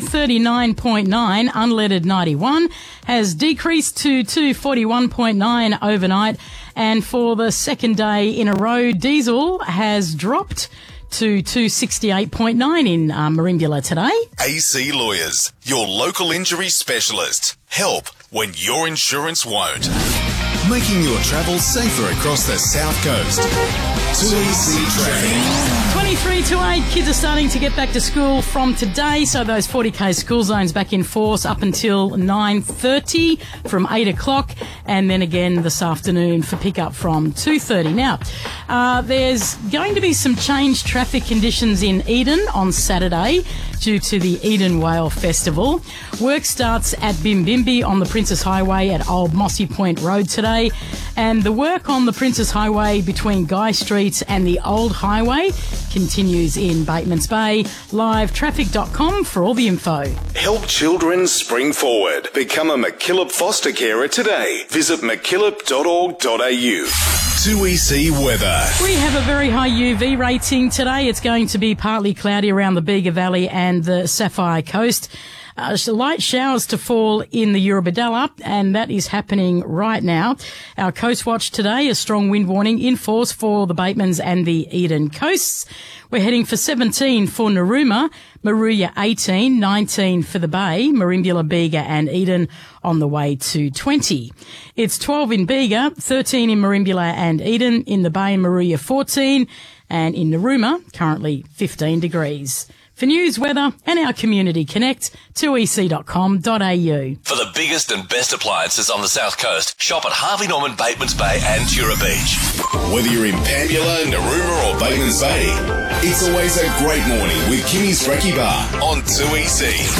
239.9, unleaded 91, has decreased to 241.9 overnight. And for the second day in a row, diesel has dropped to 268.9 in Merimbula today. AC Lawyers, your local injury specialist. Help when your insurance won't. Making your travel safer across the South Coast. 2EC Traffic. 23 to 8, kids are starting to get back to school from today, so those 40k school zones back in force up until 9:30 from 8 o'clock, and then again this afternoon for pickup from 2:30. Now, there's going to be some changed traffic conditions in Eden on Saturday due to the Eden Whale Festival. Work starts at Bimbimbi on the Princess Highway at Old Mossy Point Road today, and the work on the Princess Highway between Guy Street and the Old Highway continues in Batemans Bay. Livetraffic.com for all the info. Help children spring forward. Become a MacKillop foster carer today. Visit mackillop.org.au. 2EC weather. We have a very high UV rating today. It's going to be partly cloudy around the Bega Valley and the Sapphire Coast. Light showers to fall in the Eurobodalla, and that is happening right now. Our Coast Watch today, a strong wind warning in force for the Batemans and the Eden coasts. We're heading for 17 for Narooma, Moruya 18, 19 for the Bay, Merimbula, Bega and Eden on the way to 20. It's 12 in Bega, 13 in Merimbula and Eden, in the Bay, Moruya 14, and in Narooma, currently 15 degrees. For news, weather and our Community Connect, 2ec.com.au. For the biggest and best appliances on the South Coast, shop at Harvey Norman, Batemans Bay and Tura Beach. Whether you're in Pambula, Narooma or Batemans Bay, it's always a great morning with Kimmy's Brekkie Bar on 2EC.